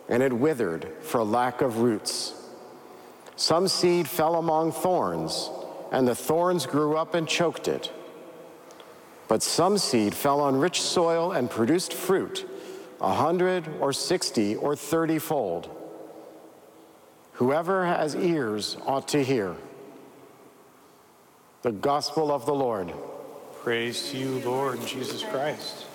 and it withered for lack of roots. Some seed fell among thorns, and the thorns grew up and choked it. But some seed fell on rich soil and produced fruit, 100 or 60 or 30-fold. Whoever has ears ought to hear. The Gospel of the Lord. Praise to you, Lord Jesus Christ.